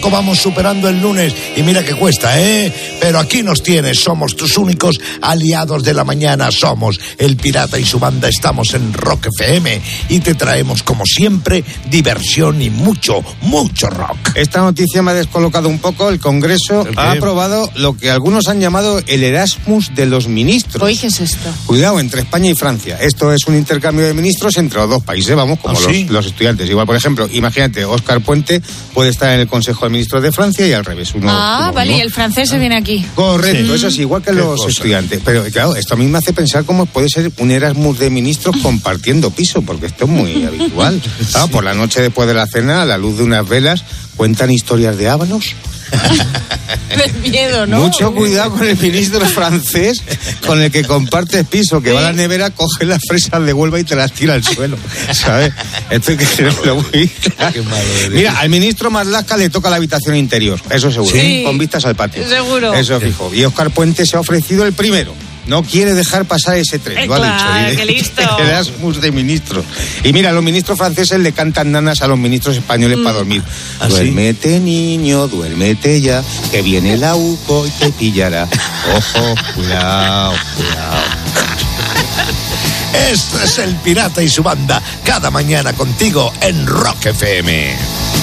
Vamos superando el lunes y mira que cuesta, pero aquí nos tienes, somos tus únicos aliados de la mañana, somos El Pirata y su banda, estamos en Rock FM y te traemos como siempre diversión y mucho rock. Esta noticia me ha descolocado un poco. El Congreso ha aprobado lo que algunos han llamado el Erasmus de los ministros. Oye, ¿qué es esto? Cuidado, entre España y Francia. Esto es un intercambio de ministros entre los dos países, vamos, como los estudiantes. Igual, por ejemplo, imagínate, Óscar Puente puede estar en el Consejo de Ministros de Francia y al revés. Vale, y el francés se viene aquí. Correcto, eso es igual que los estudiantes. Pero claro, esto a mí me hace pensar cómo puede ser un Erasmus de ministros compartiendo piso, porque esto es muy habitual. Claro, por la noche después de la cena, a la luz de unas velas, cuentan historias de ábanos. De miedo, ¿no? Mucho cuidado con el ministro francés con el que compartes piso, que va a la nevera, coge las fresas de Huelva y te las tira al suelo, ¿sabes? Esto hay que tenerlo muy claro. Mira, al ministro Marlaska le toca la habitación interior, eso seguro, con vistas al patio. Seguro. Eso fijo. Y Óscar Puente se ha ofrecido el primero. No quiere dejar pasar ese tren, lo ha dicho. ¡Qué listo! Erasmus de ministros. Y mira, los ministros franceses le cantan nanas a los ministros españoles para dormir. Duérmete, niño, duérmete ya, que viene el auco y te pillará. Ojo, cuidado. Esto es El Pirata y su banda, cada mañana contigo en Rock FM.